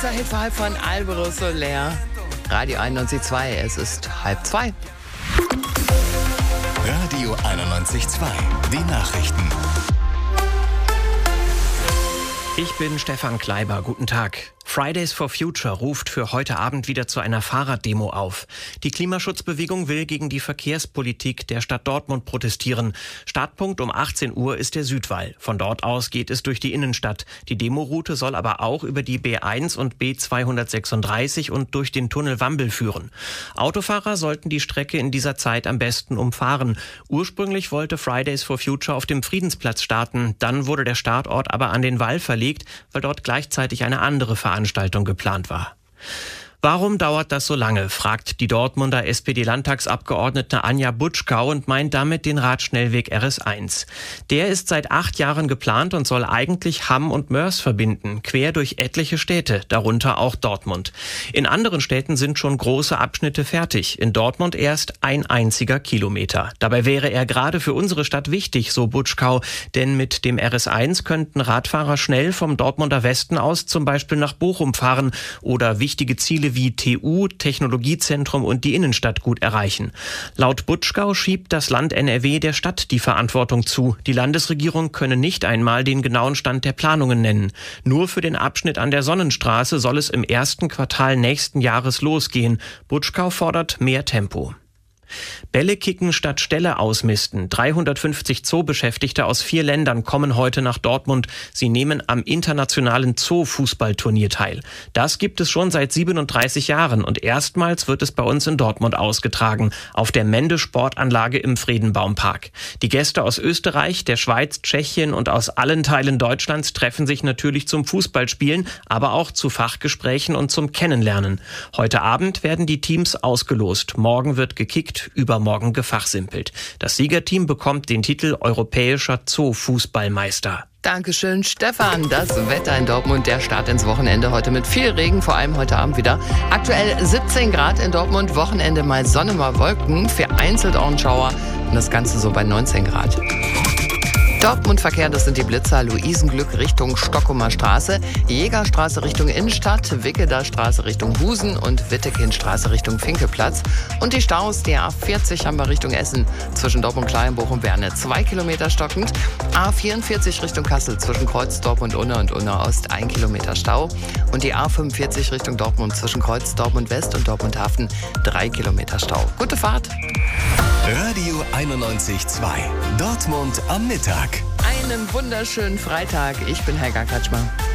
Unser Hit von Alvaro Soler. Radio 91.2, es ist 1:30. Radio 91.2, die Nachrichten. Ich bin Stefan Kleiber, guten Tag. Fridays for Future ruft für heute Abend wieder zu einer Fahrraddemo auf. Die Klimaschutzbewegung will gegen die Verkehrspolitik der Stadt Dortmund protestieren. Startpunkt um 18 Uhr ist der Südwall. Von dort aus geht es durch die Innenstadt. Die Demoroute soll aber auch über die B1 und B236 und durch den Tunnel Wambel führen. Autofahrer sollten die Strecke in dieser Zeit am besten umfahren. Ursprünglich wollte Fridays for Future auf dem Friedensplatz starten. Dann wurde der Startort aber an den Wall verlegt, weil dort gleichzeitig eine andere Veranstaltung geplant war. Warum dauert das so lange, fragt die Dortmunder SPD-Landtagsabgeordnete Anja Butschkau und meint damit den Radschnellweg RS1. Der ist seit 8 Jahren geplant und soll eigentlich Hamm und Mörs verbinden, quer durch etliche Städte, darunter auch Dortmund. In anderen Städten sind schon große Abschnitte fertig, in Dortmund erst ein einziger Kilometer. Dabei wäre er gerade für unsere Stadt wichtig, so Butschkau, denn mit dem RS1 könnten Radfahrer schnell vom Dortmunder Westen aus zum Beispiel nach Bochum fahren oder wichtige Ziele wie TU, Technologiezentrum und die Innenstadt gut erreichen. Laut Butschkau schiebt das Land NRW der Stadt die Verantwortung zu. Die Landesregierung könne nicht einmal den genauen Stand der Planungen nennen. Nur für den Abschnitt an der Sonnenstraße soll es im ersten Quartal nächsten Jahres losgehen. Butschkau fordert mehr Tempo. Bälle kicken statt Ställe ausmisten. 350 Zoobeschäftigte aus 4 Ländern kommen heute nach Dortmund. Sie nehmen am internationalen Zoo-Fußballturnier teil. Das gibt es schon seit 37 Jahren und erstmals wird es bei uns in Dortmund ausgetragen, auf der Mende-Sportanlage im Friedenbaumpark. Die Gäste aus Österreich, der Schweiz, Tschechien und aus allen Teilen Deutschlands treffen sich natürlich zum Fußballspielen, aber auch zu Fachgesprächen und zum Kennenlernen. Heute Abend werden die Teams ausgelost. Morgen wird gekickt, übermorgen gefachsimpelt. Das Siegerteam bekommt den Titel Europäischer Zoo-Fußballmeister. Dankeschön, Stefan. Das Wetter in Dortmund, der Start ins Wochenende heute mit viel Regen, vor allem heute Abend wieder. Aktuell 17 Grad in Dortmund, Wochenende mal Sonne, mal Wolken, vereinzelt auch ein Schauer und das Ganze so bei 19 Grad. Dortmund-Verkehr, das sind die Blitzer, Luisenglück Richtung Stockumer Straße, Jägerstraße Richtung Innenstadt, Wickeler Straße Richtung Husen und Wittekindstraße Richtung Finkeplatz. Und die Staus, die A40 haben wir Richtung Essen, zwischen Dortmund, Kleinbuch und Werne 2 Kilometer stockend. A44 Richtung Kassel, zwischen Kreuzdorp und Unna Ost 1 Kilometer Stau. Und die A45 Richtung Dortmund, zwischen Kreuz, Dortmund West und Dortmund Hafen 3 Kilometer Stau. Gute Fahrt! Radio 91.2, Dortmund am Mittag. Einen wunderschönen Freitag. Ich bin Helga Katschmer.